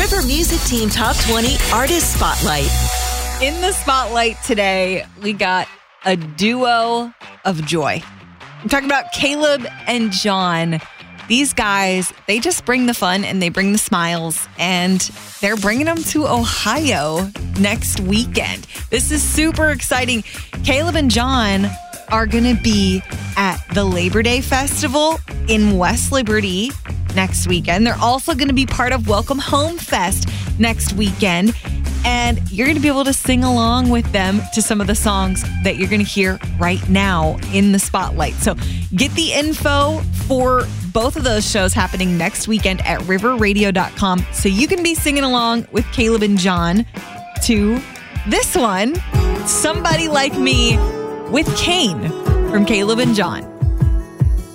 River Music Team Top 20 Artist Spotlight. In the spotlight today, we got a duo of joy. I'm talking about Caleb and John. These guys, they just bring the fun and they bring the smiles, and they're bringing them to Ohio next weekend. This is super exciting. Caleb and John are going to be at the Labor Day Festival in West Liberty next weekend. They're also going to be part of Welcome Home Fest next weekend. And you're going to be able to sing along with them to some of the songs that you're going to hear right now in the spotlight. So get the info for both of those shows happening next weekend at riverradio.com so you can be singing along with Caleb and John to this one, Somebody Like Me with Kane from Caleb and John.